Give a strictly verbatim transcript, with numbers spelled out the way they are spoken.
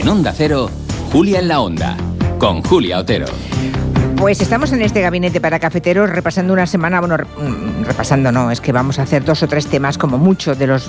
En Onda Cero, Julia en la Onda, con Julia Otero. Pues estamos en este gabinete para cafeteros repasando una semana, bueno, repasando no, es que vamos a hacer dos o tres temas como mucho de los